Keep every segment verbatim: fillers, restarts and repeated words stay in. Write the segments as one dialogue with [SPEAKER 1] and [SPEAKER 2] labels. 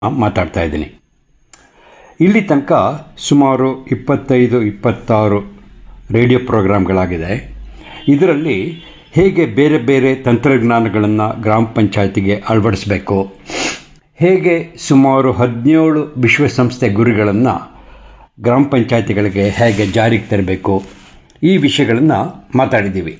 [SPEAKER 1] ಮಾತಾಡ್ತಾ ಇದ್ದೀನಿ. ಇಲ್ಲಿ ತನಕ ಸುಮಾರು ಇಪ್ಪತ್ತೈದು ಇಪ್ಪತ್ತಾರು ರೇಡಿಯೋ ಪ್ರೋಗ್ರಾಮ್ಗಳಾಗಿದೆ. ಇದರಲ್ಲಿ ಹೇಗೆ ಬೇರೆ ಬೇರೆ ತಂತ್ರಜ್ಞಾನಗಳನ್ನು ಗ್ರಾಮ ಪಂಚಾಯತಿಗೆ ಅಳವಡಿಸಬೇಕು, ಹೇಗೆ ಸುಮಾರು ಹದಿನೇಳು ವಿಶ್ವಸಂಸ್ಥೆ ಗುರಿಗಳನ್ನು ಗ್ರಾಮ ಪಂಚಾಯತಿಗಳಿಗೆ ಹೇಗೆ ಜಾರಿಗೆ ತರಬೇಕು, ಈ ವಿಷಯಗಳನ್ನು ಮಾತಾಡಿದ್ದೀವಿ.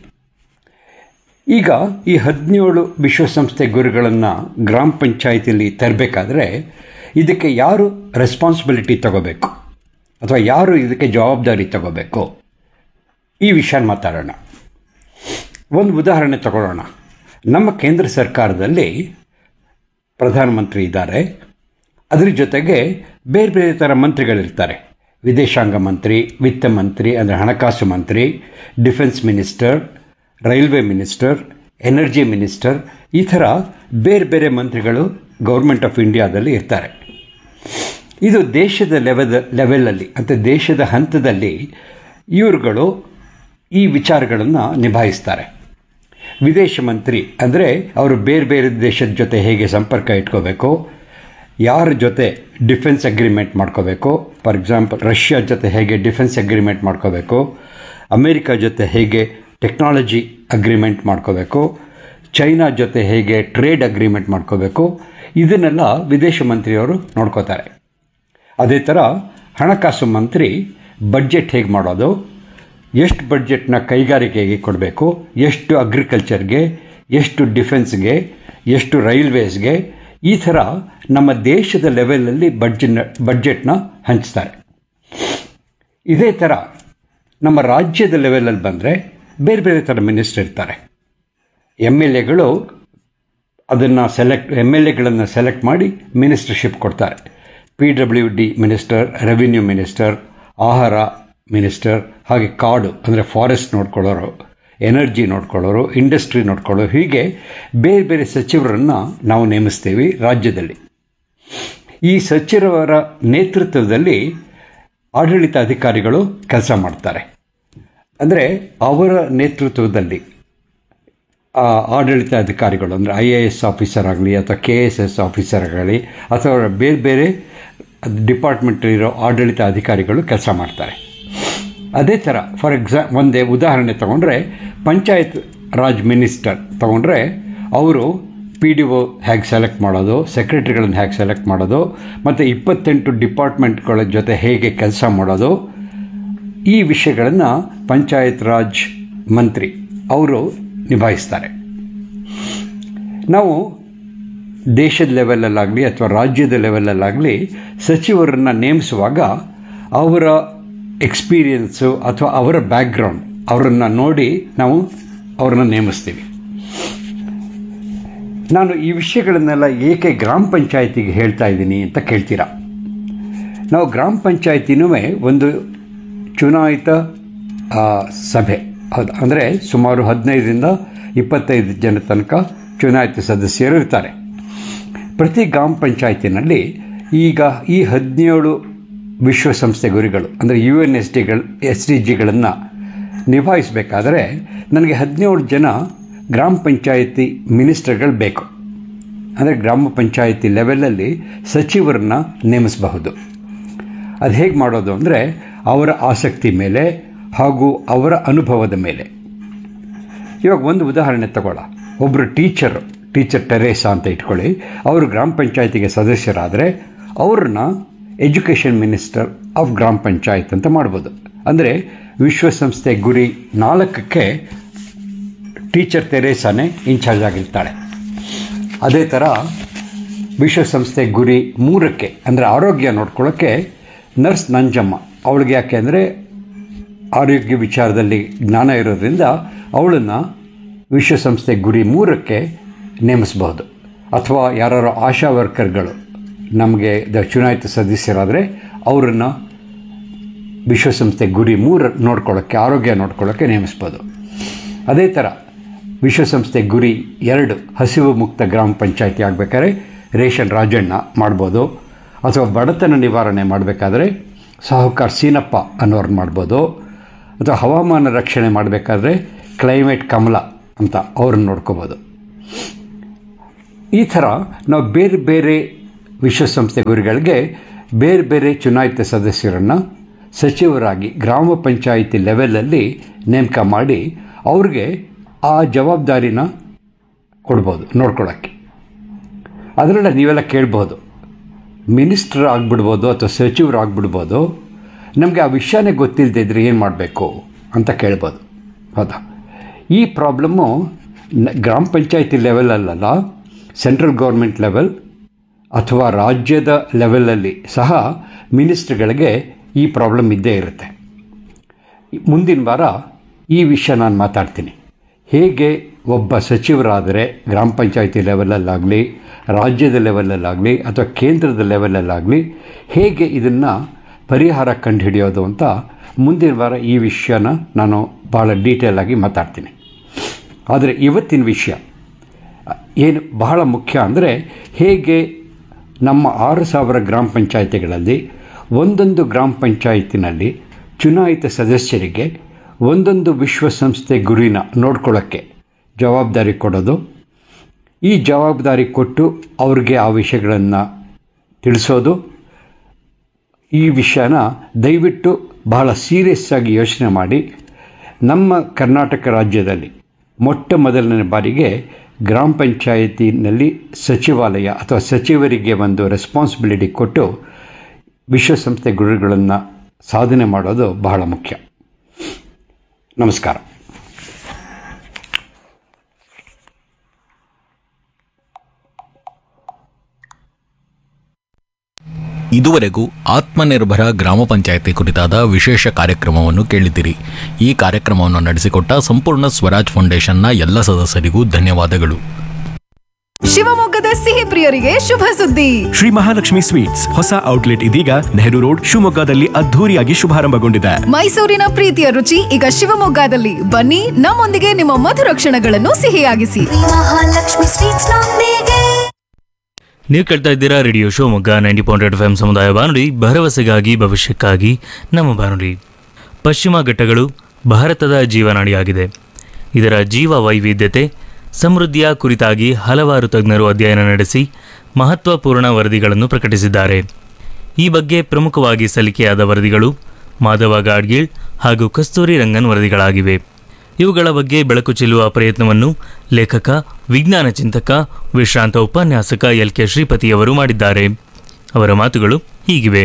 [SPEAKER 1] ಈಗ ಈ ಹದಿನೇಳು ವಿಶ್ವಸಂಸ್ಥೆ ಗುರಿಗಳನ್ನು ಗ್ರಾಮ ಪಂಚಾಯತಿಯಲ್ಲಿ ತರಬೇಕಾದ್ರೆ ಇದಕ್ಕೆ ಯಾರು ರೆಸ್ಪಾನ್ಸಿಬಿಲಿಟಿ ತಗೋಬೇಕು ಅಥವಾ ಯಾರು ಇದಕ್ಕೆ ಜವಾಬ್ದಾರಿ ತಗೋಬೇಕು, ಈ ವಿಷಯ ಮಾತಾಡೋಣ. ಒಂದು ಉದಾಹರಣೆ ತಗೊಳ್ಳೋಣ. ನಮ್ಮ ಕೇಂದ್ರ ಸರ್ಕಾರದಲ್ಲಿ ಪ್ರಧಾನಮಂತ್ರಿ ಇದ್ದಾರೆ, ಅದರ ಜೊತೆಗೆ ಬೇರೆ ಬೇರೆ ಥರ ಮಂತ್ರಿಗಳಿರ್ತಾರೆ. ವಿದೇಶಾಂಗ ಮಂತ್ರಿ, ವಿತ್ತ ಮಂತ್ರಿ ಅಂದರೆ ಹಣಕಾಸು ಮಂತ್ರಿ, defence minister, railway minister, energy minister, ಈ ಥರ ಬೇರೆ ಬೇರೆ ಮಂತ್ರಿಗಳು ಗೌರ್ಮೆಂಟ್ ಆಫ್ ಇಂಡಿಯಾದಲ್ಲಿ ಇರ್ತಾರೆ. ಇದು ದೇಶದ ಲೆವೆಲ್ ಲೆವೆಲಲ್ಲಿ ಅಂದರೆ ದೇಶದ ಹಂತದಲ್ಲಿ ಇವರುಗಳು ಈ ವಿಚಾರಗಳನ್ನು ನಿಭಾಯಿಸ್ತಾರೆ. ವಿದೇಶ ಮಂತ್ರಿ ಅಂದರೆ ಅವರು ಬೇರೆ ಬೇರೆ ದೇಶದ ಜೊತೆ ಹೇಗೆ ಸಂಪರ್ಕ ಇಟ್ಕೋಬೇಕು, ಯಾರ ಜೊತೆ ಡಿಫೆನ್ಸ್ ಅಗ್ರಿಮೆಂಟ್ ಮಾಡ್ಕೋಬೇಕು, ಫಾರ್ ಎಕ್ಸಾಂಪಲ್ ರಷ್ಯಾ ಜೊತೆ ಹೇಗೆ ಡಿಫೆನ್ಸ್ ಅಗ್ರಿಮೆಂಟ್ ಮಾಡ್ಕೋಬೇಕು, ಅಮೇರಿಕಾ ಜೊತೆ ಹೇಗೆ ಟೆಕ್ನಾಲಜಿ ಅಗ್ರಿಮೆಂಟ್ ಮಾಡ್ಕೋಬೇಕು, ಚೈನಾ ಜೊತೆ ಹೇಗೆ ಟ್ರೇಡ್ ಅಗ್ರಿಮೆಂಟ್ ಮಾಡ್ಕೋಬೇಕು, ಇದನ್ನೆಲ್ಲ ವಿದೇಶ ಮಂತ್ರಿಯವರು ನೋಡ್ಕೋತಾರೆ. ಅದೇ ಥರ ಹಣಕಾಸು ಮಂತ್ರಿ ಬಡ್ಜೆಟ್ ಹೇಗೆ ಮಾಡೋದು, ಎಷ್ಟು ಬಡ್ಜೆಟ್ನ ಕೈಗಾರಿಕೆಗೆ ಕೊಡಬೇಕು, ಎಷ್ಟು ಅಗ್ರಿಕಲ್ಚರ್ಗೆ, ಎಷ್ಟು ಡಿಫೆನ್ಸ್ಗೆ, ಎಷ್ಟು ರೈಲ್ವೇಸ್ಗೆ, ಈ ಥರ ನಮ್ಮ ದೇಶದ ಲೆವೆಲಲ್ಲಿ ಬಡ್ಜೆಟ್ ಬಡ್ಜೆಟ್ನ ಹಂಚ್ತಾರೆ. ಇದೇ ಥರ ನಮ್ಮ ರಾಜ್ಯದ ಲೆವೆಲಲ್ಲಿ ಬಂದರೆ ಬೇರೆ ಬೇರೆ ಥರ ಮಿನಿಸ್ಟರ್ ಇರ್ತಾರೆ. ಎಮ್ ಎಲ್ ಎಗಳು ಅದನ್ನು ಸೆಲೆಕ್ಟ್ ಎಮ್ ಎಲ್ ಎಗಳನ್ನು ಸೆಲೆಕ್ಟ್ ಮಾಡಿ ಮಿನಿಸ್ಟರ್ಶಿಪ್ ಕೊಡ್ತಾರೆ. P W D minister, revenue minister, ಆಹಾರ ಮಿನಿಸ್ಟರ್, ಹಾಗೆ ಕಾಡು ಅಂದರೆ ಫಾರೆಸ್ಟ್ ನೋಡ್ಕೊಳ್ಳೋರು, ಎನರ್ಜಿ ನೋಡ್ಕೊಳ್ಳೋರು, ಇಂಡಸ್ಟ್ರಿ ನೋಡ್ಕೊಳ್ಳೋರು, ಹೀಗೆ ಬೇರೆ ಬೇರೆ ಸಚಿವರನ್ನು ನಾವು ನೇಮಿಸ್ತೀವಿ ರಾಜ್ಯದಲ್ಲಿ. ಈ ಸಚಿವರ ನೇತೃತ್ವದಲ್ಲಿ ಆಡಳಿತ ಅಧಿಕಾರಿಗಳು ಕೆಲಸ ಮಾಡ್ತಾರೆ. ಅಂದರೆ ಅವರ ನೇತೃತ್ವದಲ್ಲಿ ಆಡಳಿತ ಅಧಿಕಾರಿಗಳು ಅಂದರೆ ಐ ಎ ಎಸ್ ಆಫೀಸರ್ ಆಗಲಿ ಅಥವಾ ಕೆ ಎಸ್ ಎಸ್ ಆಫೀಸರ್ ಆಗಲಿ ಅಥವಾ ಬೇರೆ ಬೇರೆ ಡಿಪಾರ್ಟ್ಮೆಂಟ್ ಇರೋ ಆಡಳಿತ ಅಧಿಕಾರಿಗಳು ಕೆಲಸ ಮಾಡ್ತಾರೆ. ಅದೇ ಥರ ಫಾರ್ ಎಕ್ಸಾ ಒಂದೇ ಉದಾಹರಣೆ ತೊಗೊಂಡ್ರೆ ಪಂಚಾಯತ್ ರಾಜ್ ಮಿನಿಸ್ಟರ್ ತೊಗೊಂಡ್ರೆ ಅವರು ಪಿ ಡಿ ಒ ಹೇಗೆ ಸೆಲೆಕ್ಟ್ ಮಾಡೋದು, ಸೆಕ್ರೆಟರಿಗಳನ್ನು ಹೇಗೆ ಸೆಲೆಕ್ಟ್ ಮಾಡೋದು, ಮತ್ತು ಇಪ್ಪತ್ತೆಂಟು ಡಿಪಾರ್ಟ್ಮೆಂಟ್ಗಳ ಜೊತೆ ಹೇಗೆ ಕೆಲಸ ಮಾಡೋದು, ಈ ವಿಷಯಗಳನ್ನು ಪಂಚಾಯತ್ ರಾಜ್ ಮಂತ್ರಿ ಅವರು ನಿಭಾಯಿಸ್ತಾರೆ. ನಾವು ದೇಶದ ಲೆವೆಲಲ್ಲಾಗಲಿ ಅಥವಾ ರಾಜ್ಯದ ಲೆವೆಲಲ್ಲಾಗಲಿ ಸಚಿವರನ್ನು ನೇಮಿಸುವಾಗ ಅವರ ಎಕ್ಸ್ಪೀರಿಯನ್ಸು ಅಥವಾ ಅವರ ಬ್ಯಾಕ್ಗ್ರೌಂಡ್ ಅವರನ್ನು ನೋಡಿ ನಾವು ಅವ್ರನ್ನ ನೇಮಿಸ್ತೀವಿ. ನಾನು ಈ ವಿಷಯಗಳನ್ನೆಲ್ಲ ಏಕೆ ಗ್ರಾಮ ಪಂಚಾಯತಿಗೆ ಹೇಳ್ತಾ ಇದ್ದೀನಿ ಅಂತ ಕೇಳ್ತೀರಾ. ನಾವು ಗ್ರಾಮ ಪಂಚಾಯತಿನೂ ಒಂದು ಚುನಾಯಿತ ಸಭೆ, ಹೌದು, ಅಂದರೆ ಸುಮಾರು ಹದಿನೈದರಿಂದ ಇಪ್ಪತ್ತೈದು ಜನ ತನಕ ಚುನಾಯಿತ ಸದಸ್ಯರು ಇರ್ತಾರೆ. ಪ್ರತಿ ಗ್ರಾಮ ಪಂಚಾಯತಿನಲ್ಲಿ ಈಗ ಈ ಹದಿನೇಳು ವಿಶ್ವಸಂಸ್ಥೆ ಗುರಿಗಳು ಅಂದರೆ U N S ಡಿಗಳು S D ಜಿಗಳನ್ನು ನಿಭಾಯಿಸಬೇಕಾದ್ರೆ ನನಗೆ ಹದಿನೇಳು ಜನ ಗ್ರಾಮ ಪಂಚಾಯತಿ ಮಿನಿಸ್ಟರ್ಗಳು ಬೇಕು. ಅಂದರೆ ಗ್ರಾಮ ಪಂಚಾಯತಿ ಲೆವೆಲಲ್ಲಿ ಸಚಿವರನ್ನ ನೇಮಿಸಬಹುದು. ಅದು ಹೇಗೆ ಮಾಡೋದು ಅಂದರೆ ಅವರ ಆಸಕ್ತಿ ಮೇಲೆ ಹಾಗೂ ಅವರ ಅನುಭವದ ಮೇಲೆ. ಇವಾಗ ಒಂದು ಉದಾಹರಣೆ ತಗೊಳ್ಳ. ಒಬ್ಬರು ಟೀಚರು ಟೀಚರ್ ಟೆರೇಸಾ ಅಂತ ಇಟ್ಕೊಳ್ಳಿ, ಅವರು ಗ್ರಾಮ ಪಂಚಾಯತಿಗೆ ಸದಸ್ಯರಾದರೆ ಅವ್ರನ್ನ ಎಜುಕೇಷನ್ ಮಿನಿಸ್ಟರ್ ಆಫ್ ಗ್ರಾಮ ಪಂಚಾಯತ್ ಅಂತ ಮಾಡ್ಬೋದು. ಅಂದರೆ ವಿಶ್ವಸಂಸ್ಥೆ ಗುರಿ ನಾಲ್ಕಕ್ಕೆ ಟೀಚರ್ ತೆರೇಸಾನೇ ಇನ್ಚಾರ್ಜ್ ಆಗಿರ್ತಾಳೆ. ಅದೇ ಥರ ವಿಶ್ವಸಂಸ್ಥೆ ಗುರಿ ಮೂರಕ್ಕೆ ಅಂದರೆ ಆರೋಗ್ಯ ನೋಡ್ಕೊಳ್ಳೋಕ್ಕೆ ನರ್ಸ್ ನಂಜಮ್ಮ, ಅವಳಿಗೆ ಯಾಕೆ ಅಂದರೆ ಆರೋಗ್ಯ ವಿಚಾರದಲ್ಲಿ ಜ್ಞಾನ ಇರೋದ್ರಿಂದ ಅವಳನ್ನು ವಿಶ್ವಸಂಸ್ಥೆ ಗುರಿ ಮೂರಕ್ಕೆ ನೇಮಿಸಬಹುದು. ಅಥವಾ ಯಾರು ಆಶಾ ವರ್ಕರ್ಗಳು ನಮಗೆ ಚುನಾಯಿತ ಸದಸ್ಯರಾದರೆ ಅವರನ್ನು ವಿಶ್ವಸಂಸ್ಥೆ ಗುರಿ ಮೂರು ನೋಡ್ಕೊಳ್ಳೋಕ್ಕೆ ಆರೋಗ್ಯ ನೋಡ್ಕೊಳ್ಳೋಕ್ಕೆ ನೇಮಿಸ್ಬೋದು. ಅದೇ ಥರ ವಿಶ್ವಸಂಸ್ಥೆ ಗುರಿ ಎರಡು ಹಸಿವು ಮುಕ್ತ ಗ್ರಾಮ ಪಂಚಾಯತಿ ಆಗಬೇಕಾದ್ರೆ ರೇಷನ್ ರಾಜಣ್ಣ ಮಾಡ್ಬೋದು. ಅಥವಾ ಬಡತನ ನಿವಾರಣೆ ಮಾಡಬೇಕಾದ್ರೆ ಸಾಹುಕಾರ್ ಸೀನಪ್ಪ ಅನ್ನೋರ್ನ ಮಾಡ್ಬೋದು. ಅಥವಾ ಹವಾಮಾನ ರಕ್ಷಣೆ ಮಾಡಬೇಕಾದ್ರೆ ಕ್ಲೈಮೇಟ್ ಕಮಲ ಅಂತ ಅವ್ರನ್ನ ನೋಡ್ಕೋಬೋದು. ಈ ಥರ ನಾವು ಬೇರೆ ಬೇರೆ ವಿಶ್ವಸಂಸ್ಥೆ ಗುರಿಗಳಿಗೆ ಬೇರೆ ಬೇರೆ ಚುನಾಯಿತ ಸದಸ್ಯರನ್ನು ಸಚಿವರಾಗಿ ಗ್ರಾಮ ಪಂಚಾಯಿತಿ ಲೆವೆಲಲ್ಲಿ ನೇಮಕ ಮಾಡಿ ಅವ್ರಿಗೆ ಆ ಜವಾಬ್ದಾರಿನ ಕೊಡ್ಬೋದು ನೋಡ್ಕೊಳ್ಳೋಕ್ಕೆ. ಅದರಲ್ಲಿ ನೀವೆಲ್ಲ ಕೇಳ್ಬೋದು, ಮಿನಿಸ್ಟರ್ ಆಗಿಬಿಡ್ಬೋದು ಅಥವಾ ಸಚಿವರು ಆಗಿಬಿಡ್ಬೋದು, ನಮಗೆ ಆ ವಿಷಯನೇ ಗೊತ್ತಿಲ್ಲದೆ ಇದ್ರೆ ಏನು ಮಾಡಬೇಕು ಅಂತ ಕೇಳ್ಬೋದು. ಹೌದಾ? ಈ ಪ್ರಾಬ್ಲಮ್ಮು ಗ್ರಾಮ ಪಂಚಾಯಿತಿ ಲೆವೆಲಲ್ಲ, ಸೆಂಟ್ರಲ್ ಗೌರ್ಮೆಂಟ್ ಲೆವೆಲ್ ಅಥವಾ ರಾಜ್ಯದ ಲೆವೆಲಲ್ಲಿ ಸಹ ಮಿನಿಸ್ಟ್ರುಗಳಿಗೆ ಈ ಪ್ರಾಬ್ಲಮ್ ಇದ್ದೇ ಇರುತ್ತೆ. ಮುಂದಿನ ವಾರ ಈ ವಿಷಯ ನಾನು ಮಾತಾಡ್ತೀನಿ. ಹೇಗೆ ಒಬ್ಬ ಸಚಿವರಾದರೆ ಗ್ರಾಮ ಪಂಚಾಯಿತಿ ಲೆವೆಲಲ್ಲಾಗಲಿ, ರಾಜ್ಯದ ಲೆವೆಲಲ್ಲಾಗಲಿ ಅಥವಾ ಕೇಂದ್ರದ ಲೆವೆಲಲ್ಲಾಗಲಿ ಹೇಗೆ ಇದನ್ನು ಪರಿಹಾರ ಕಂಡುಹಿಡಿಯೋದು ಅಂತ ಮುಂದಿನ ವಾರ ಈ ವಿಷಯನ ನಾನು ಭಾಳ ಡೀಟೇಲಾಗಿ ಮಾತಾಡ್ತೀನಿ. ಆದರೆ ಇವತ್ತಿನ ವಿಷಯ ಏನು ಬಹಳ ಮುಖ್ಯ ಅಂದರೆ, ಹೇಗೆ ನಮ್ಮ ಆರು ಸಾವಿರ ಗ್ರಾಮ ಪಂಚಾಯಿತಿಗಳಲ್ಲಿ ಒಂದೊಂದು ಗ್ರಾಮ ಪಂಚಾಯಿತಿನಲ್ಲಿ ಚುನಾಯಿತ ಸದಸ್ಯರಿಗೆ ಒಂದೊಂದು ವಿಶ್ವಸಂಸ್ಥೆ ಗುರಿನ ನೋಡ್ಕೊಳ್ಳೋಕ್ಕೆ ಜವಾಬ್ದಾರಿ ಕೊಡೋದು, ಈ ಜವಾಬ್ದಾರಿ ಕೊಟ್ಟು ಅವ್ರಿಗೆ ಆ ವಿಷಯಗಳನ್ನು ತಿಳಿಸೋದು. ಈ ವಿಷಯನ ದಯವಿಟ್ಟು ಬಹಳ ಸೀರಿಯಸ್ ಆಗಿ ಯೋಚನೆ ಮಾಡಿ. ನಮ್ಮ ಕರ್ನಾಟಕ ರಾಜ್ಯದಲ್ಲಿ ಮೊಟ್ಟ ಮೊದಲನೇ ಬಾರಿಗೆ ಗ್ರಾಮ ಪಂಚಾಯಿತಿನಲ್ಲಿ ಸಚಿವಾಲಯ ಅಥವಾ ಸಚಿವರಿಗೆ ಒಂದು ರೆಸ್ಪಾನ್ಸಿಬಿಲಿಟಿ ಕೊಟ್ಟು ವಿಶ್ವಸಂಸ್ಥೆ ಗುರಿಗಳನ್ನು ಸಾಧನೆ ಮಾಡೋದು ಬಹಳ ಮುಖ್ಯ. ನಮಸ್ಕಾರ.
[SPEAKER 2] ಇದುವರೆಗೂ ಆತ್ಮನಿರ್ಭರ ಗ್ರಾಮ ಪಂಚಾಯಿತಿ ಕುರಿತಾದ ವಿಶೇಷ ಕಾರ್ಯಕ್ರಮವನ್ನು ಕೇಳಿದಿರಿ. ಈ ಕಾರ್ಯಕ್ರಮವನ್ನು ನಡೆಸಿಕೊಟ್ಟ ಸಂಪೂರ್ಣ ಸ್ವರಾಜ್ ಫೌಂಡೇಶನ್ನ ಎಲ್ಲ ಸದಸ್ಯರಿಗೂ ಧನ್ಯವಾದಗಳು.
[SPEAKER 3] ಶಿವಮೊಗ್ಗದ ಸಿಹಿ ಪ್ರಿಯರಿಗೆ ಶುಭ ಸುದ್ದಿ.
[SPEAKER 4] ಶ್ರೀ ಮಹಾಲಕ್ಷ್ಮಿ ಸ್ವೀಟ್ಸ್ ಹೊಸ ಔಟ್ಲೆಟ್ ಇದೀಗ ನೆಹರು ರೋಡ್ ಶಿವಮೊಗ್ಗದಲ್ಲಿ ಅದ್ಧೂರಿಯಾಗಿ ಶುಭಾರಂಭಗೊಂಡಿದೆ.
[SPEAKER 3] ಮೈಸೂರಿನ ಪ್ರೀತಿಯ ರುಚಿ ಈಗ ಶಿವಮೊಗ್ಗದಲ್ಲಿ. ಬನ್ನಿ, ನಮ್ಮೊಂದಿಗೆ ನಿಮ್ಮ ಮಧುರ ಕ್ಷಣಗಳನ್ನು ಸಿಹಿಯಾಗಿಸಿ.
[SPEAKER 5] ಮಹಾಲಕ್ಷ್ಮಿ ಸ್ವೀಟ್ಸ್ ನೊಂದಿಗೆ.
[SPEAKER 6] ನೀವು ಕೇಳ್ತಾ ಇದ್ದೀರಾ radio Shivamogga ninety point eight F M ಸಮುದಾಯ ಬಾನುಲಿ, ಭರವಸೆಗಾಗಿ ಭವಿಷ್ಯಕ್ಕಾಗಿ ನಮ್ಮ ಬಾನುಲಿ. ಪಶ್ಚಿಮ ಘಟ್ಟಗಳು ಭಾರತದ ಜೀವನಾಡಿಯಾಗಿದೆ. ಇದರ ಜೀವ ವೈವಿಧ್ಯತೆ ಸಮೃದ್ಧಿಯ ಕುರಿತಾಗಿ ಹಲವಾರು ತಜ್ಞರು ಅಧ್ಯಯನ ನಡೆಸಿ ಮಹತ್ವಪೂರ್ಣ ವರದಿಗಳನ್ನು ಪ್ರಕಟಿಸಿದ್ದಾರೆ. ಈ ಬಗ್ಗೆ ಪ್ರಮುಖವಾಗಿ ಸಲ್ಲಿಕೆಯಾದ ವರದಿಗಳು ಮಾಧವ ಗಾಡ್ಗೀಳ್ ಹಾಗೂ ಕಸ್ತೂರಿ ರಂಗನ್ ವರದಿಗಳಾಗಿವೆ. ಇವುಗಳ ಬಗ್ಗೆ ಬೆಳಕು ಚೆಲ್ಲುವ ಪ್ರಯತ್ನವನ್ನು ಲೇಖಕ, ವಿಜ್ಞಾನ ಚಿಂತಕ, ವಿಶ್ರಾಂತ ಉಪನ್ಯಾಸಕ ಎಲ್ ಕೆ ಶ್ರೀಪತಿಯವರು ಮಾಡಿದ್ದಾರೆ. ಅವರ ಮಾತುಗಳು ಹೀಗಿವೆ.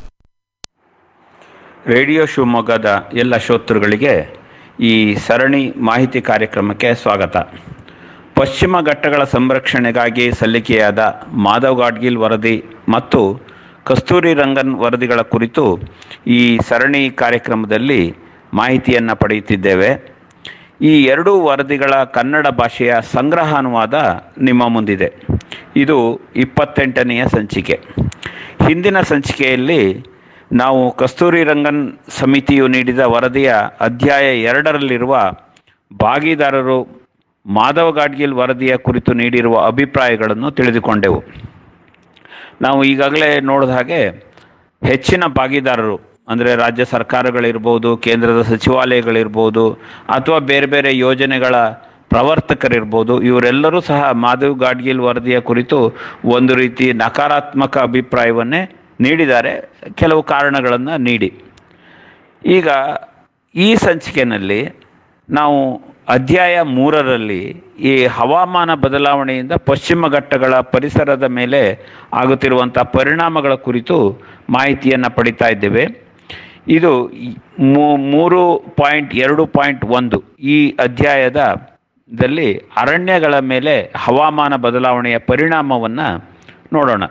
[SPEAKER 7] ರೇಡಿಯೋ ಶಿವಮೊಗ್ಗದ ಎಲ್ಲ ಶ್ರೋತೃಗಳಿಗೆ ಈ ಸರಣಿ ಮಾಹಿತಿ ಕಾರ್ಯಕ್ರಮಕ್ಕೆ ಸ್ವಾಗತ. ಪಶ್ಚಿಮ ಘಟ್ಟಗಳ ಸಂರಕ್ಷಣೆಗಾಗಿ ಸಲ್ಲಿಕೆಯಾದ ಮಾಧವ್ ಗಾಡ್ಗೀಳ್ ವರದಿ ಮತ್ತು ಕಸ್ತೂರಿ ರಂಗನ್ ವರದಿಗಳ ಕುರಿತು ಈ ಸರಣಿ ಕಾರ್ಯಕ್ರಮದಲ್ಲಿ ಮಾಹಿತಿಯನ್ನು ಪಡೆಯುತ್ತಿದ್ದೇವೆ. ಈ ಎರಡೂ ವರದಿಗಳ ಕನ್ನಡ ಭಾಷೆಯ ಸಂಗ್ರಹ ಅನುವಾದ ನಿಮ್ಮ ಮುಂದಿದೆ. ಇದು ಇಪ್ಪತ್ತೆಂಟನೆಯ ಸಂಚಿಕೆ. ಹಿಂದಿನ ಸಂಚಿಕೆಯಲ್ಲಿ ನಾವು ಕಸ್ತೂರಿ ರಂಗನ್ ಸಮಿತಿಯು ನೀಡಿದ ವರದಿಯ ಅಧ್ಯಾಯ ಎರಡರಲ್ಲಿರುವ ಭಾಗಿದಾರರು ಮಾಧವ ಗಾಡ್ಗೀಳ್ ವರದಿಯ ಕುರಿತು ನೀಡಿರುವ ಅಭಿಪ್ರಾಯಗಳನ್ನು ತಿಳಿದುಕೊಂಡೆವು. ನಾವು ಈಗಾಗಲೇ ನೋಡಿದ ಹಾಗೆ ಹೆಚ್ಚಿನ ಭಾಗಿದಾರರು ಅಂದರೆ ರಾಜ್ಯ ಸರ್ಕಾರಗಳಿರ್ಬೋದು, ಕೇಂದ್ರದ ಸಚಿವಾಲಯಗಳಿರ್ಬೋದು, ಅಥವಾ ಬೇರೆ ಬೇರೆ ಯೋಜನೆಗಳ ಪ್ರವರ್ತಕರಿರ್ಬೋದು, ಇವರೆಲ್ಲರೂ ಸಹ ಮಾಧವ್ ಗಾಡ್ಗೀಳ್ ವರದಿಯ ಕುರಿತು ಒಂದು ರೀತಿ ನಕಾರಾತ್ಮಕ ಅಭಿಪ್ರಾಯವನ್ನೇ ನೀಡಿದ್ದಾರೆ, ಕೆಲವು ಕಾರಣಗಳನ್ನು ನೀಡಿ. ಈಗ ಈ ಸಂಚಿಕೆಯಲ್ಲಿ ನಾವು ಅಧ್ಯಾಯ ಮೂರರಲ್ಲಿ ಈ ಹವಾಮಾನ ಬದಲಾವಣೆಯಿಂದ ಪಶ್ಚಿಮ ಘಟ್ಟಗಳ ಪರಿಸರದ ಮೇಲೆ ಆಗುತ್ತಿರುವಂಥ ಪರಿಣಾಮಗಳ ಕುರಿತು ಮಾಹಿತಿಯನ್ನು ಪಡಿತಾ ಇದ್ದೇವೆ. ಇದು ಮೂರು ಪಾಯಿಂಟ್ ಎರಡು ಪಾಯಿಂಟ್ ಒಂದು ಈ ಅಧ್ಯಾಯದಲ್ಲಿ ಅರಣ್ಯಗಳ ಮೇಲೆ ಹವಾಮಾನ ಬದಲಾವಣೆಯ ಪರಿಣಾಮವನ್ನು ನೋಡೋಣ.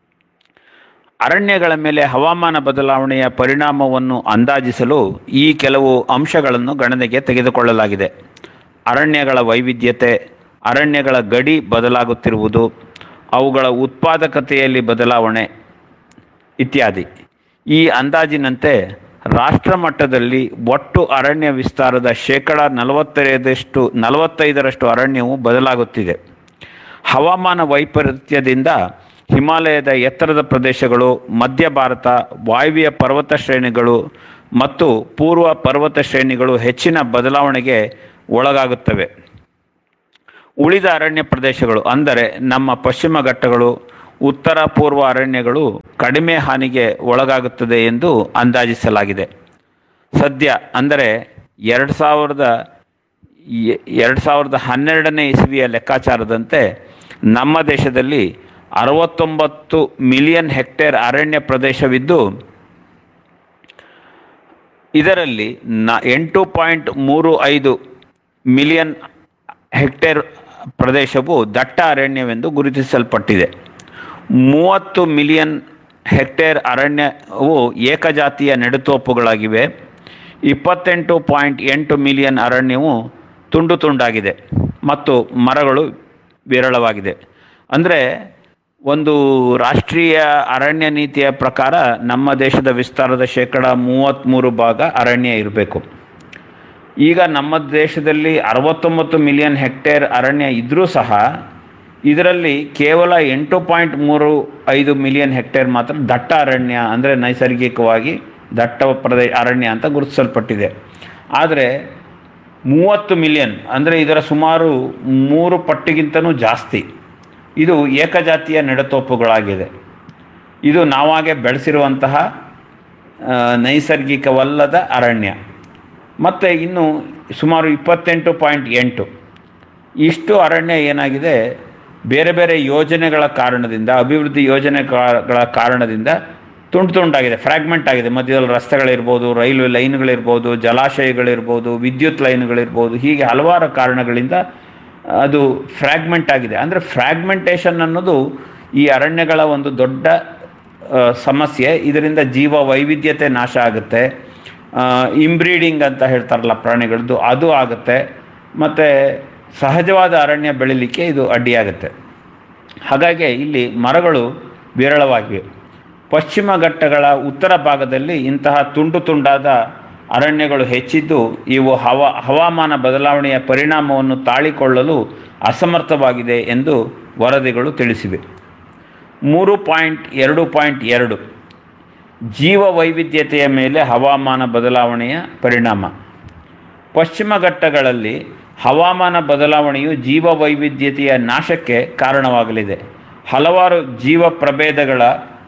[SPEAKER 7] ಅರಣ್ಯಗಳ ಮೇಲೆ ಹವಾಮಾನ ಬದಲಾವಣೆಯ ಪರಿಣಾಮವನ್ನು ಅಂದಾಜಿಸಲು ಈ ಕೆಲವು ಅಂಶಗಳನ್ನು ಗಣನೆಗೆ ತೆಗೆದುಕೊಳ್ಳಲಾಗಿದೆ. ಅರಣ್ಯಗಳ ವೈವಿಧ್ಯತೆ, ಅರಣ್ಯಗಳ ಗಡಿ ಬದಲಾಗುತ್ತಿರುವುದು, ಅವುಗಳ ಉತ್ಪಾದಕತೆಯಲ್ಲಿ ಬದಲಾವಣೆ ಇತ್ಯಾದಿ. ಈ ಅಂದಾಜಿನಂತೆ ರಾಷ್ಟ್ರ ಮಟ್ಟದಲ್ಲಿ ಒಟ್ಟು ಅರಣ್ಯ ವಿಸ್ತಾರದ ಶೇಕಡ ನಲವತ್ತೈದರಷ್ಟು ನಲವತ್ತೈದರಷ್ಟು ಅರಣ್ಯವು ಬದಲಾಗುತ್ತಿದೆ. ಹವಾಮಾನ ವೈಪರೀತ್ಯದಿಂದ ಹಿಮಾಲಯದ ಎತ್ತರದ ಪ್ರದೇಶಗಳು, ಮಧ್ಯ ಭಾರತ, ವಾಯುವ್ಯ ಪರ್ವತ ಶ್ರೇಣಿಗಳು ಮತ್ತು ಪೂರ್ವ ಪರ್ವತ ಶ್ರೇಣಿಗಳು ಹೆಚ್ಚಿನ ಬದಲಾವಣೆಗೆ ಒಳಗಾಗುತ್ತವೆ. ಉಳಿದ ಅರಣ್ಯ ಪ್ರದೇಶಗಳು ಅಂದರೆ ನಮ್ಮ ಪಶ್ಚಿಮ ಘಟ್ಟಗಳು, ಉತ್ತರ ಪೂರ್ವ ಅರಣ್ಯಗಳು ಕಡಿಮೆ ಹಾನಿಗೆ ಒಳಗಾಗುತ್ತದೆ ಎಂದು ಅಂದಾಜಿಸಲಾಗಿದೆ. ಸದ್ಯ ಅಂದರೆ ಎರಡು ಸಾವಿರದ ಎರಡು ಸಾವಿರದ ಹನ್ನೆರಡನೇ ಇಸವಿಯ ಲೆಕ್ಕಾಚಾರದಂತೆ ನಮ್ಮ ದೇಶದಲ್ಲಿ ಅರವತ್ತೊಂಬತ್ತು ಮಿಲಿಯನ್ ಹೆಕ್ಟೇರ್ ಅರಣ್ಯ ಪ್ರದೇಶವಿದ್ದು, ಇದರಲ್ಲಿ ನ ಎಂಟು ಪಾಯಿಂಟ್ ಮೂರು ಐದು ಮಿಲಿಯನ್ ಹೆಕ್ಟೇರ್ ಪ್ರದೇಶವು ದಟ್ಟ ಅರಣ್ಯವೆಂದು ಗುರುತಿಸಲ್ಪಟ್ಟಿದೆ. ಮೂವತ್ತು ಮಿಲಿಯನ್ ಹೆಕ್ಟೇರ್ ಅರಣ್ಯವು ಏಕಜಾತಿಯ ನೆಡುತೋಪುಗಳಾಗಿವೆ. ಇಪ್ಪತ್ತೆಂಟು ಪಾಯಿಂಟ್ ಎಂಟು ಮಿಲಿಯನ್ ಅರಣ್ಯವು ತುಂಡು ತುಂಡಾಗಿದೆ ಮತ್ತು ಮರಗಳು ವಿರಳವಾಗಿದೆ. ಅಂದರೆ ಒಂದು ರಾಷ್ಟ್ರೀಯ ಅರಣ್ಯ ನೀತಿಯ ಪ್ರಕಾರ ನಮ್ಮ ದೇಶದ ವಿಸ್ತಾರದ ಶೇಕಡ ಮೂವತ್ತ್ಮೂರು ಭಾಗ ಅರಣ್ಯ ಇರಬೇಕು. ಈಗ ನಮ್ಮ ದೇಶದಲ್ಲಿ ಅರವತ್ತೊಂಬತ್ತು ಮಿಲಿಯನ್ ಹೆಕ್ಟೇರ್ ಅರಣ್ಯ ಇದ್ದರೂ ಸಹ ಇದರಲ್ಲಿ ಕೇವಲ ಎಂಟು ಪಾಯಿಂಟ್ ಮೂರು ಐದು ಮಿಲಿಯನ್ ಹೆಕ್ಟೇರ್ ಮಾತ್ರ ದಟ್ಟ ಅರಣ್ಯ, ಅಂದರೆ ನೈಸರ್ಗಿಕವಾಗಿ ದಟ್ಟ ಪ್ರದೇಶ ಅರಣ್ಯ ಅಂತ ಗುರುತಿಸಲ್ಪಟ್ಟಿದೆ. ಆದರೆ ಮೂವತ್ತು ಮಿಲಿಯನ್ ಅಂದರೆ ಇದರ ಸುಮಾರು ಮೂರು ಪಟ್ಟಿಗಿಂತನೂ ಜಾಸ್ತಿ ಇದು ಏಕಜಾತಿಯ ನೆಡುತೋಪುಗಳಾಗಿದೆ. ಇದು ನಾವಾಗೆ ಬೆಳೆಸಿರುವಂತಹ ನೈಸರ್ಗಿಕವಲ್ಲದ ಅರಣ್ಯ. ಮತ್ತು ಇನ್ನು ಸುಮಾರು ಇಪ್ಪತ್ತೆಂಟು ಪಾಯಿಂಟ್ ಎಂಟು ಇಷ್ಟು ಅರಣ್ಯ ಏನಾಗಿದೆ, ಬೇರೆ ಬೇರೆ ಯೋಜನೆಗಳ ಕಾರಣದಿಂದ, ಅಭಿವೃದ್ಧಿ ಯೋಜನೆಗಳ ಕಾರಣದಿಂದ ತುಂಡು ತುಂಡಾಗಿದೆ, ಫ್ರ್ಯಾಗ್ಮೆಂಟ್ ಆಗಿದೆ. ಮಧ್ಯದಲ್ಲಿ ರಸ್ತೆಗಳಿರ್ಬೋದು, ರೈಲ್ವೆ ಲೈನ್ಗಳಿರ್ಬೋದು, ಜಲಾಶಯಗಳಿರ್ಬೋದು, ವಿದ್ಯುತ್ ಲೈನ್ಗಳಿರ್ಬೋದು, ಹೀಗೆ ಹಲವಾರು ಕಾರಣಗಳಿಂದ ಅದು ಫ್ರ್ಯಾಗ್ಮೆಂಟ್ ಆಗಿದೆ. ಅಂದರೆ ಫ್ರ್ಯಾಗ್ಮೆಂಟೇಷನ್ ಅನ್ನೋದು ಈ ಅರಣ್ಯಗಳ ಒಂದು ದೊಡ್ಡ ಸಮಸ್ಯೆ. ಇದರಿಂದ ಜೀವ ವೈವಿಧ್ಯತೆ ನಾಶ ಆಗುತ್ತೆ. ಇಂಬ್ರೀಡಿಂಗ್ ಅಂತ ಹೇಳ್ತಾರಲ್ಲ ಪ್ರಾಣಿಗಳದ್ದು, ಅದು ಆಗುತ್ತೆ. ಮತ್ತು ಸಹಜವಾದ ಅರಣ್ಯ ಬೆಳೀಲಿಕ್ಕೆ ಇದು ಅಡ್ಡಿಯಾಗುತ್ತೆ. ಹಾಗಾಗಿ ಇಲ್ಲಿ ಮರಗಳು ವಿರಳವಾಗಿವೆ. ಪಶ್ಚಿಮ ಘಟ್ಟಗಳ ಉತ್ತರ ಭಾಗದಲ್ಲಿ ಇಂತಹ ತುಂಡು ತುಂಡಾದ ಅರಣ್ಯಗಳು ಹೆಚ್ಚಿದ್ದು, ಇವು ಹವಾ ಹವಾಮಾನ ಬದಲಾವಣೆಯ ಪರಿಣಾಮವನ್ನು ತಾಳಿಕೊಳ್ಳಲು ಅಸಮರ್ಥವಾಗಿದೆ ಎಂದು ವರದಿಗಳು ತಿಳಿಸಿವೆ. ಮೂರು ಪಾಯಿಂಟ್ ಎರಡು ಪಾಯಿಂಟ್ ಎರಡು ಜೀವ ವೈವಿಧ್ಯತೆಯ ಮೇಲೆ ಹವಾಮಾನ ಬದಲಾವಣೆಯ ಪರಿಣಾಮ. ಪಶ್ಚಿಮ ಘಟ್ಟಗಳಲ್ಲಿ ಹವಾಮಾನ ಬದಲಾವಣೆಯು ಜೀವ ವೈವಿಧ್ಯತೆಯ ನಾಶಕ್ಕೆ ಕಾರಣವಾಗಲಿದೆ. ಹಲವಾರು ಜೀವ ಪ್ರಭೇದಗಳ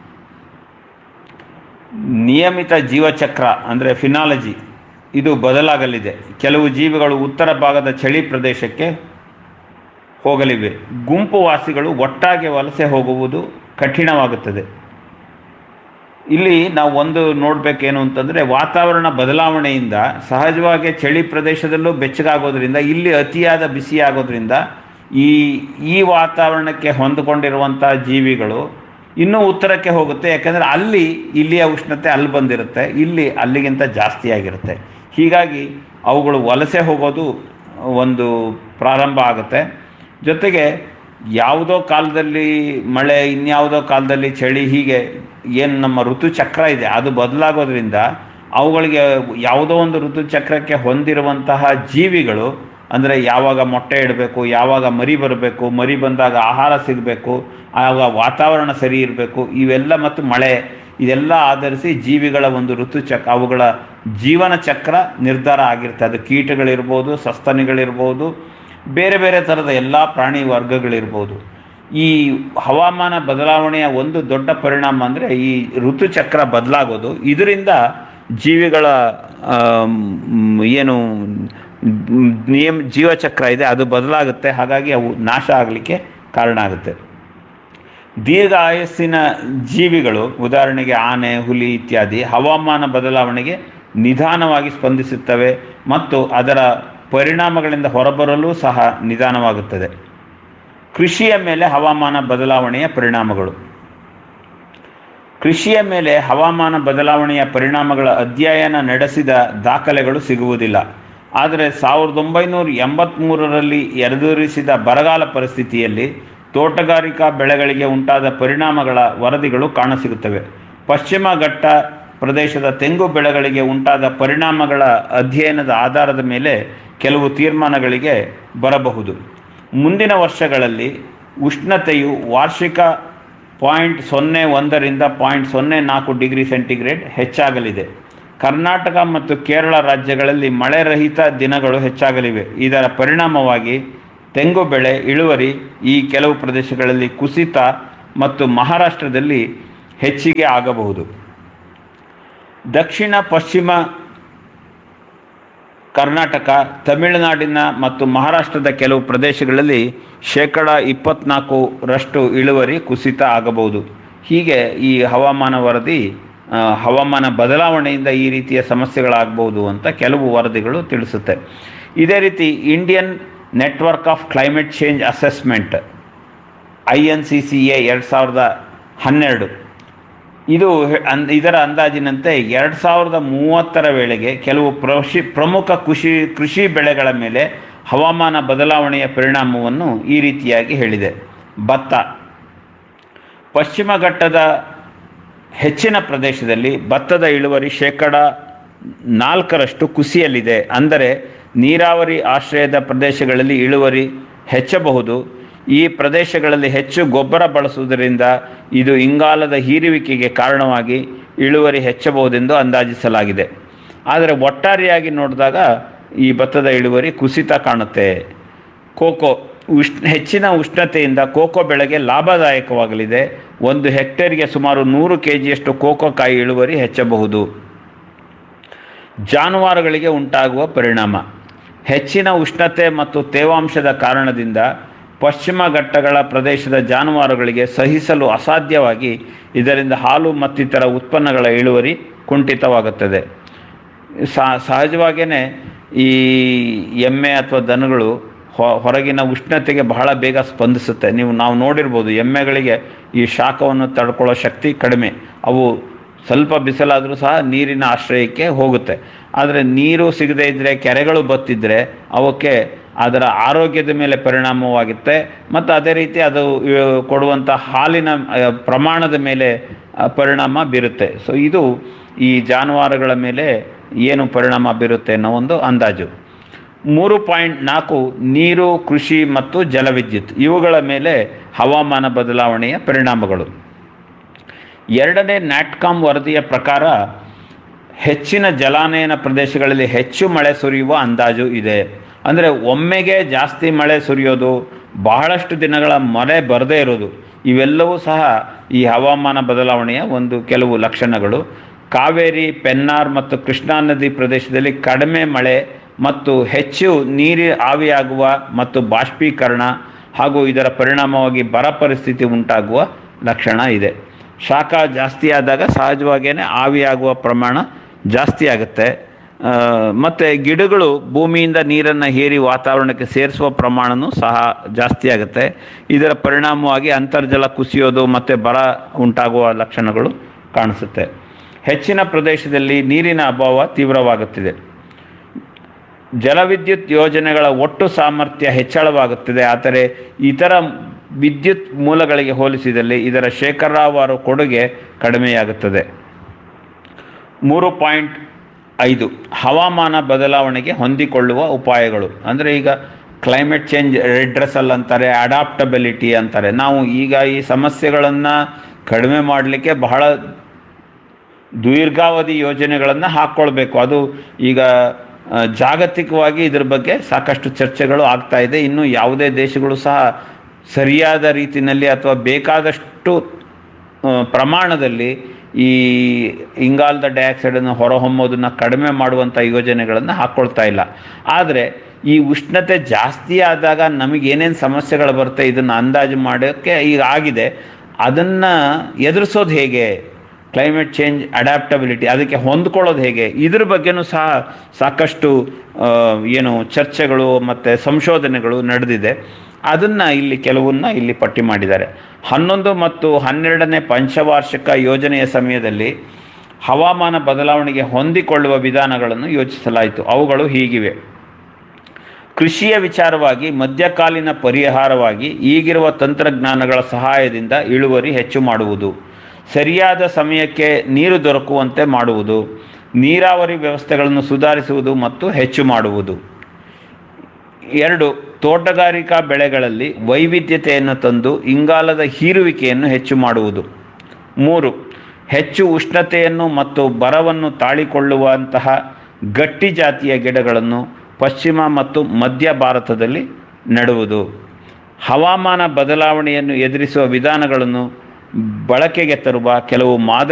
[SPEAKER 7] ನಿಯಮಿತ ಜೀವಚಕ್ರ ಅಂದರೆ ಫಿನಾಲಜಿ ಇದು ಬದಲಾಗಲಿದೆ. ಕೆಲವು ಜೀವಿಗಳು ಉತ್ತರ ಭಾಗದ ಚಳಿ ಪ್ರದೇಶಕ್ಕೆ ಹೋಗಲಿವೆ. ಗುಂಪು ವಾಸಿಗಳು ಒಟ್ಟಾಗಿ ವಲಸೆ ಹೋಗುವುದು ಕಠಿಣವಾಗುತ್ತದೆ. ಇಲ್ಲಿ ನಾವು ಒಂದು ನೋಡಬೇಕೇನು ಅಂತಂದರೆ, ವಾತಾವರಣ ಬದಲಾವಣೆಯಿಂದ ಸಹಜವಾಗಿ ಚಳಿ ಪ್ರದೇಶದಲ್ಲೂ ಬೆಚ್ಚಗಾಗೋದ್ರಿಂದ, ಇಲ್ಲಿ ಅತಿಯಾದ ಬಿಸಿ ಆಗೋದ್ರಿಂದ ಈ ಈ ವಾತಾವರಣಕ್ಕೆ ಹೊಂದಿಕೊಂಡಿರುವಂಥ ಜೀವಿಗಳು ಇನ್ನೂ ಉತ್ತರಕ್ಕೆ ಹೋಗುತ್ತೆ. ಯಾಕೆಂದರೆ ಅಲ್ಲಿ ಇಲ್ಲಿಯ ಉಷ್ಣತೆ ಅಲ್ಲಿ ಬಂದಿರುತ್ತೆ, ಇಲ್ಲಿ ಅಲ್ಲಿಗಿಂತ ಜಾಸ್ತಿ ಆಗಿರುತ್ತೆ. ಹೀಗಾಗಿ ಅವುಗಳು ವಲಸೆ ಹೋಗೋದು ಒಂದು ಪ್ರಾರಂಭ ಆಗುತ್ತೆ. ಜೊತೆಗೆ ಯಾವುದೋ ಕಾಲದಲ್ಲಿ ಮಳೆ, ಇನ್ಯಾವುದೋ ಕಾಲದಲ್ಲಿ ಚಳಿ, ಹೀಗೆ ಏನು ನಮ್ಮ ಋತುಚಕ್ರ ಇದೆ ಅದು ಬದಲಾಗೋದ್ರಿಂದ ಅವುಗಳಿಗೆ ಯಾವುದೋ ಒಂದು ಋತುಚಕ್ರಕ್ಕೆ ಹೊಂದಿರುವಂತಹ ಜೀವಿಗಳು, ಅಂದರೆ ಯಾವಾಗ ಮೊಟ್ಟೆ ಇಡಬೇಕು, ಯಾವಾಗ ಮರಿ ಬರಬೇಕು, ಮರಿ ಬಂದಾಗ ಆಹಾರ ಸಿಗಬೇಕು, ಆವಾಗ ವಾತಾವರಣ ಸರಿ ಇರಬೇಕು, ಇವೆಲ್ಲ ಮತ್ತು ಮಳೆ ಇದೆಲ್ಲ ಆಧರಿಸಿ ಜೀವಿಗಳ ಒಂದು ಋತುಚಕ್ರ, ಅವುಗಳ ಜೀವನ ಚಕ್ರ ನಿರ್ಧಾರ ಆಗಿರುತ್ತೆ. ಅದು ಕೀಟಗಳಿರ್ಬೋದು, ಸಸ್ತನಿಗಳಿರ್ಬೋದು, ಬೇರೆ ಬೇರೆ ಥರದ ಎಲ್ಲ ಪ್ರಾಣಿ ವರ್ಗಗಳಿರ್ಬೋದು. ಈ ಹವಾಮಾನ ಬದಲಾವಣೆಯ ಒಂದು ದೊಡ್ಡ ಪರಿಣಾಮ ಅಂದರೆ ಈ ಋತುಚಕ್ರ ಬದಲಾಗೋದು. ಇದರಿಂದ ಜೀವಿಗಳ ಏನು ನಿಯಮ ಜೀವಚಕ್ರ ಇದೆ ಅದು ಬದಲಾಗುತ್ತೆ. ಹಾಗಾಗಿ ಅವು ನಾಶ ಆಗಲಿಕ್ಕೆ ಕಾರಣ ಆಗುತ್ತೆ. ದೀರ್ಘ ಆಯಸ್ಸಿನ ಜೀವಿಗಳು, ಉದಾಹರಣೆಗೆ ಆನೆ, ಹುಲಿ ಇತ್ಯಾದಿ, ಹವಾಮಾನ ಬದಲಾವಣೆಗೆ ನಿಧಾನವಾಗಿ ಸ್ಪಂದಿಸುತ್ತವೆ ಮತ್ತು ಅದರ ಪರಿಣಾಮಗಳಿಂದ ಹೊರಬರಲು ಸಹ ನಿಧಾನವಾಗುತ್ತದೆ. ಕೃಷಿಯ ಮೇಲೆ ಹವಾಮಾನ ಬದಲಾವಣೆಯ ಪರಿಣಾಮಗಳು. ಕೃಷಿಯ ಮೇಲೆ ಹವಾಮಾನ ಬದಲಾವಣೆಯ ಪರಿಣಾಮಗಳ ಅಧ್ಯಯನ ನಡೆಸಿದ ದಾಖಲೆಗಳು ಸಿಗುವುದಿಲ್ಲ. ಆದರೆ ಸಾವಿರದ ಒಂಬೈನೂರ ಎಂಬತ್ತ್ಮೂರರಲ್ಲಿ ಎದುರಿಸಿದ ಬರಗಾಲ ಪರಿಸ್ಥಿತಿಯಲ್ಲಿ ತೋಟಗಾರಿಕಾ ಬೆಳೆಗಳಿಗೆ ಉಂಟಾದ ಪರಿಣಾಮಗಳ ವರದಿಗಳು ಕಾಣಸಿಗುತ್ತವೆ. ಪಶ್ಚಿಮ ಘಟ್ಟ ಪ್ರದೇಶದ ತೆಂಗು ಬೆಳೆಗಳಿಗೆ ಉಂಟಾದ ಪರಿಣಾಮಗಳ ಅಧ್ಯಯನದ ಆಧಾರದ ಮೇಲೆ ಕೆಲವು ತೀರ್ಮಾನಗಳಿಗೆ ಬರಬಹುದು. ಮುಂದಿನ ವರ್ಷಗಳಲ್ಲಿ ಉಷ್ಣತೆಯು ವಾರ್ಷಿಕ ಪಾಯಿಂಟ್ ಸೊನ್ನೆ ಒಂದರಿಂದ ಪಾಯಿಂಟ್ ಸೊನ್ನೆ ನಾಲ್ಕು ಡಿಗ್ರಿ ಸೆಂಟಿಗ್ರೇಡ್ ಹೆಚ್ಚಾಗಲಿದೆ. ಕರ್ನಾಟಕ ಮತ್ತು ಕೇರಳ ರಾಜ್ಯಗಳಲ್ಲಿ ಮಳೆ ರಹಿತ ದಿನಗಳು ಹೆಚ್ಚಾಗಲಿವೆ. ಇದರ ಪರಿಣಾಮವಾಗಿ ತೆಂಗು ಬೆಳೆ ಇಳುವರಿ ಈ ಕೆಲವು ಪ್ರದೇಶಗಳಲ್ಲಿ ಕುಸಿತ ಮತ್ತು ಮಹಾರಾಷ್ಟ್ರದಲ್ಲಿ ಹೆಚ್ಚಿಗೆ ಆಗಬಹುದು. ದಕ್ಷಿಣ ಪಶ್ಚಿಮ ಕರ್ನಾಟಕ, ತಮಿಳುನಾಡಿನ ಮತ್ತು ಮಹಾರಾಷ್ಟ್ರದ ಕೆಲವು ಪ್ರದೇಶಗಳಲ್ಲಿ ಶೇಕಡ ಇಪ್ಪತ್ತ್ನಾಲ್ಕರಷ್ಟು ಇಳುವರಿ ಕುಸಿತ ಆಗಬಹುದು. ಹೀಗೆ ಈ ಹವಾಮಾನ ವರದಿ ಆ, ಹವಾಮಾನ ಬದಲಾವಣೆಯಿಂದ ಈ ರೀತಿಯ ಸಮಸ್ಯೆಗಳಾಗಬಹುದು ಅಂತ ಕೆಲವು ವರದಿಗಳು ತಿಳಿಸುತ್ತೆ. ಇದೇ ರೀತಿ Indian network of climate change assessment I N C C A ಎರಡು ಸಾವಿರದ ಹನ್ನೆರಡು ಇದು ಅನ್ ಇದರ ಅಂದಾಜಿನಂತೆ ಎರಡು ಸಾವಿರದ ಮೂವತ್ತರ ವೇಳೆಗೆ ಕೆಲವು ಕೃಷಿ ಪ್ರಮುಖ ಕೃಷಿ ಕೃಷಿ ಬೆಳೆಗಳ ಮೇಲೆ ಹವಾಮಾನ ಬದಲಾವಣೆಯ ಪರಿಣಾಮವನ್ನು ಈ ರೀತಿಯಾಗಿ ಹೇಳಿದೆ. ಭತ್ತ. ಪಶ್ಚಿಮ ಘಟ್ಟದ ಹೆಚ್ಚಿನ ಪ್ರದೇಶದಲ್ಲಿ ಭತ್ತದ ಇಳುವರಿ ಶೇಕಡ ನಾಲ್ಕರಷ್ಟು ಕುಸಿಯಲಿದೆ. ಅಂದರೆ ನೀರಾವರಿ ಆಶ್ರಯದ ಪ್ರದೇಶಗಳಲ್ಲಿ ಇಳುವರಿ ಹೆಚ್ಚಬಹುದು. ಈ ಪ್ರದೇಶಗಳಲ್ಲಿ ಹೆಚ್ಚು ಗೊಬ್ಬರ ಬಳಸುವುದರಿಂದ ಇದು ಇಂಗಾಲದ ಹೀರುವಿಕೆಗೆ ಕಾರಣವಾಗಿ ಇಳುವರಿ ಹೆಚ್ಚಬಹುದೆಂದು ಅಂದಾಜಿಸಲಾಗಿದೆ. ಆದರೆ ಒಟ್ಟಾರೆಯಾಗಿ ನೋಡಿದಾಗ ಈ ಭತ್ತದ ಇಳುವರಿ ಕುಸಿತ ಕಾಣುತ್ತೆ. ಕೋಕೋ. ಉಷ್ಣ ಹೆಚ್ಚಿನ ಉಷ್ಣತೆಯಿಂದ ಕೋಕೋ ಬೆಳೆಗೆ ಲಾಭದಾಯಕವಾಗಲಿದೆ. ಒಂದು ಹೆಕ್ಟೇರ್ಗೆ ಸುಮಾರು ನೂರು ಕೆ ಜಿಯಷ್ಟು ಕೋಕೋ ಕಾಯಿ ಇಳುವರಿ ಹೆಚ್ಚಬಹುದು. ಜಾನುವಾರುಗಳಿಗೆ ಉಂಟಾಗುವ ಪರಿಣಾಮ. ಹೆಚ್ಚಿನ ಉಷ್ಣತೆ ಮತ್ತು ತೇವಾಂಶದ ಕಾರಣದಿಂದ ಪಶ್ಚಿಮ ಘಟ್ಟಗಳ ಪ್ರದೇಶದ ಜಾನುವಾರುಗಳಿಗೆ ಸಹಿಸಲು ಅಸಾಧ್ಯವಾಗಿ ಇದರಿಂದ ಹಾಲು ಮತ್ತಿತರ ಉತ್ಪನ್ನಗಳ ಇಳುವರಿ ಕುಂಠಿತವಾಗುತ್ತದೆ. ಸಹಜವಾಗಿಯೇ ಈ ಎಮ್ಮೆ ಅಥವಾ ದನಗಳು ಹೊರಗಿನ ಉಷ್ಣತೆಗೆ ಬಹಳ ಬೇಗ ಸ್ಪಂದಿಸುತ್ತೆ. ನೀವು ನಾವು ನೋಡಿರ್ಬೋದು, ಎಮ್ಮೆಗಳಿಗೆ ಈ ಶಾಖವನ್ನು ತಡ್ಕೊಳ್ಳೋ ಶಕ್ತಿ ಕಡಿಮೆ. ಅವು ಸ್ವಲ್ಪ ಬಿಸಿಲಾದರೂ ಸಹ ನೀರಿನ ಆಶ್ರಯಕ್ಕೆ ಹೋಗುತ್ತೆ. ಆದರೆ ನೀರು ಸಿಗದೇ ಇದ್ದರೆ, ಕೆರೆಗಳು ಬತ್ತಿದ್ರೆ ಅವಕ್ಕೆ ಅದರ ಆರೋಗ್ಯದ ಮೇಲೆ ಪರಿಣಾಮವಾಗುತ್ತೆ ಮತ್ತು ಅದೇ ರೀತಿ ಅದು ಕೊಡುವಂಥ ಹಾಲಿನ ಪ್ರಮಾಣದ ಮೇಲೆ ಪರಿಣಾಮ ಬೀರುತ್ತೆ. ಸೊ ಇದು ಈ ಜಾನುವಾರುಗಳ ಮೇಲೆ ಏನು ಪರಿಣಾಮ ಬೀರುತ್ತೆ ಅನ್ನೋ ಒಂದು ಅಂದಾಜು. ಮೂರು ಪಾಯಿಂಟ್ ನಾಲ್ಕು ನೀರು, ಕೃಷಿ ಮತ್ತು ಜಲವಿದ್ಯುತ್ ಇವುಗಳ ಮೇಲೆ ಹವಾಮಾನ ಬದಲಾವಣೆಯ ಪರಿಣಾಮಗಳು. ಎರಡನೇ ನ್ಯಾಟ್ಕಾಮ್ ವರದಿಯ ಪ್ರಕಾರ ಹೆಚ್ಚಿನ ಜಲಾನಯನ ಪ್ರದೇಶಗಳಲ್ಲಿ ಹೆಚ್ಚು ಮಳೆ ಸುರಿಯುವ ಅಂದಾಜು ಇದೆ. ಅಂದರೆ ಒಮ್ಮೆಗೆ ಜಾಸ್ತಿ ಮಳೆ ಸುರಿಯೋದು, ಬಹಳಷ್ಟು ದಿನಗಳ ಮಳೆ ಬರದೇ ಇರೋದು, ಇವೆಲ್ಲವೂ ಸಹ ಈ ಹವಾಮಾನ ಬದಲಾವಣೆಯ ಒಂದು ಕೆಲವು ಲಕ್ಷಣಗಳು. ಕಾವೇರಿ, ಪೆನ್ನಾರ್ ಮತ್ತು ಕೃಷ್ಣಾ ನದಿ ಪ್ರದೇಶದಲ್ಲಿ ಕಡಿಮೆ ಮಳೆ ಮತ್ತು ಹೆಚ್ಚು ನೀರು ಆವಿಯಾಗುವ ಮತ್ತು ಬಾಷ್ಪೀಕರಣ ಹಾಗೂ ಇದರ ಪರಿಣಾಮವಾಗಿ ಬರ ಪರಿಸ್ಥಿತಿ ಉಂಟಾಗುವ ಲಕ್ಷಣ ಇದೆ. ಶಾಖ ಜಾಸ್ತಿ ಆದಾಗ ಸಹಜವಾಗಿಯೇ ಆವಿಯಾಗುವ ಪ್ರಮಾಣ ಜಾಸ್ತಿ ಆಗುತ್ತೆ. ಮತ್ತು ಗಿಡಗಳು ಭೂಮಿಯಿಂದ ನೀರನ್ನು ಹೀರಿ ವಾತಾವರಣಕ್ಕೆ ಸೇರಿಸುವ ಪ್ರಮಾಣವೂ ಸಹ ಜಾಸ್ತಿ ಆಗುತ್ತೆ. ಇದರ ಪರಿಣಾಮವಾಗಿ ಅಂತರ್ಜಲ ಕುಸಿಯೋದು ಮತ್ತು ಬರ ಉಂಟಾಗುವ ಲಕ್ಷಣಗಳು ಕಾಣಿಸುತ್ತೆ. ಹೆಚ್ಚಿನ ಪ್ರದೇಶದಲ್ಲಿ ನೀರಿನ ಅಭಾವ ತೀವ್ರವಾಗುತ್ತಿದೆ. ಜಲವಿದ್ಯುತ್ ಯೋಜನೆಗಳ ಒಟ್ಟು ಸಾಮರ್ಥ್ಯ ಹೆಚ್ಚಳವಾಗುತ್ತದೆ. ಆದರೆ ಇತರ ವಿದ್ಯುತ್ ಮೂಲಗಳಿಗೆ ಹೋಲಿಸಿದಲ್ಲಿ ಇದರ ಶೇಕಡಾವಾರು ಕೊಡುಗೆ ಕಡಿಮೆಯಾಗುತ್ತದೆ. ಮೂರು ಪಾಯಿಂಟ್ ಐದು ಹವಾಮಾನ ಬದಲಾವಣೆಗೆ ಹೊಂದಿಕೊಳ್ಳುವ ಉಪಾಯಗಳು. ಅಂದರೆ ಈಗ ಕ್ಲೈಮೇಟ್ ಚೇಂಜ್ ರೆಡ್ರೆಸಲ್ ಅಂತಾರೆ, ಅಡಾಪ್ಟಬಿಲಿಟಿ ಅಂತಾರೆ. ನಾವು ಈಗ ಈ ಸಮಸ್ಯೆಗಳನ್ನು ಕಡಿಮೆ ಮಾಡಲಿಕ್ಕೆ ಬಹಳ ದೀರ್ಘಾವಧಿ ಯೋಜನೆಗಳನ್ನು ಹಾಕ್ಕೊಳ್ಬೇಕು. ಅದು ಈಗ ಜಾಗತಿಕವಾಗಿ ಇದ್ರ ಬಗ್ಗೆ ಸಾಕಷ್ಟು ಚರ್ಚೆಗಳು ಆಗ್ತಾ ಇದೆ. ಇನ್ನು ಯಾವುದೇ ದೇಶಗಳು ಸಹ ಸರಿಯಾದ ರೀತಿಯಲ್ಲಿ ಅಥವಾ ಬೇಕಾದಷ್ಟು ಪ್ರಮಾಣದಲ್ಲಿ ಈ ಇಂಗಾಲದ ಡೈಆಕ್ಸೈಡನ್ನು ಹೊರಹೊಮ್ಮೋದನ್ನು ಕಡಿಮೆ ಮಾಡುವಂಥ ಯೋಜನೆಗಳನ್ನು ಹಾಕ್ಕೊಳ್ತಾ ಇಲ್ಲ. ಆದರೆ ಈ ಉಷ್ಣತೆ ಜಾಸ್ತಿ ಆದಾಗ ನಮಗೇನೇನು ಸಮಸ್ಯೆಗಳು ಬರುತ್ತೆ ಇದನ್ನು ಅಂದಾಜು ಮಾಡೋಕ್ಕೆ ಈಗ ಆಗಿದೆ. ಅದನ್ನು ಎದುರಿಸೋದು ಹೇಗೆ, ಕ್ಲೈಮೇಟ್ ಚೇಂಜ್ ಅಡ್ಯಾಪ್ಟಬಿಲಿಟಿ ಅದಕ್ಕೆ ಹೊಂದ್ಕೊಳ್ಳೋದು ಹೇಗೆ, ಇದ್ರ ಬಗ್ಗೆನೂ ಸಹ ಸಾಕಷ್ಟು ಏನು ಚರ್ಚೆಗಳು ಮತ್ತು ಸಂಶೋಧನೆಗಳು ನಡೆದಿದೆ. ಅದನ್ನು ಇಲ್ಲಿ ಕೆಲವನ್ನ ಇಲ್ಲಿ ಪಟ್ಟಿ ಮಾಡಿದ್ದಾರೆ. ಹನ್ನೊಂದು ಮತ್ತು ಹನ್ನೆರಡನೇ ಪಂಚವಾರ್ಷಿಕ ಯೋಜನೆಯ ಸಮಯದಲ್ಲಿ ಹವಾಮಾನ ಬದಲಾವಣೆಗೆ ಹೊಂದಿಕೊಳ್ಳುವ ವಿಧಾನಗಳನ್ನು ಯೋಚಿಸಲಾಯಿತು. ಅವುಗಳು ಹೀಗಿವೆ. ಕೃಷಿಯ ವಿಚಾರವಾಗಿ ಮಧ್ಯಕಾಲೀನ ಪರಿಹಾರವಾಗಿ ಈಗಿರುವ ತಂತ್ರಜ್ಞಾನಗಳ ಸಹಾಯದಿಂದ ಇಳುವರಿ ಹೆಚ್ಚು ಮಾಡುವುದು, ಸರಿಯಾದ ಸಮಯಕ್ಕೆ ನೀರು ದೊರಕುವಂತೆ ಮಾಡುವುದು, ನೀರಾವರಿ ವ್ಯವಸ್ಥೆಗಳನ್ನು ಸುಧಾರಿಸುವುದು ಮತ್ತು ಹೆಚ್ಚು ಮಾಡುವುದು. ಎರಡು, ತೋಟಗಾರಿಕಾ ಬೆಳೆಗಳಲ್ಲಿ ವೈವಿಧ್ಯತೆಯನ್ನು ತಂದು ಇಂಗಾಲದ ಹೀರುವಿಕೆಯನ್ನು ಹೆಚ್ಚು ಮಾಡುವುದು. ಮೂರು, ಹೆಚ್ಚು ಉಷ್ಣತೆಯನ್ನು ಮತ್ತು ಬರವನ್ನು ತಾಳಿಕೊಳ್ಳುವಂತಹ ಗಟ್ಟಿ ಜಾತಿಯ ಗಿಡಗಳನ್ನು ಪಶ್ಚಿಮ ಮತ್ತು ಮಧ್ಯ ಭಾರತದಲ್ಲಿ ನೆಡುವುದು. ಹವಾಮಾನ ಬದಲಾವಣೆಯನ್ನು ಎದುರಿಸುವ ವಿಧಾನಗಳನ್ನು ಬಳಕೆಗೆ ತರುವ ಕೆಲವು ಮಾದರಿ